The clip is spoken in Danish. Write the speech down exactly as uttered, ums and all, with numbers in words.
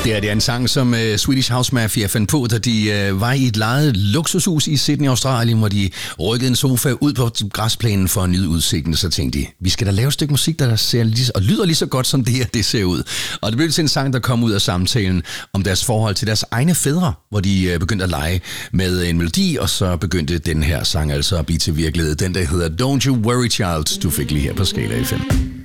Det er, det er en sang, som uh, Swedish House Mafia fandt på, da de uh, var i et lejet luksushus i Sydney, Australien, hvor de rykkede en sofa ud på græsplænen for at nyde udsigten. Så tænkte de, vi skal da lave et stykke musik, der ser lige, og lyder lige så godt, som det her det ser ud. Og det blev til en sang, der kom ud af samtalen om deres forhold til deres egne fædre, hvor de uh, begyndte at lege med en melodi, og så begyndte den her sang altså at blive til virkelighed. Den, der hedder Don't You Worry Child, du fik lige her på Skala F M.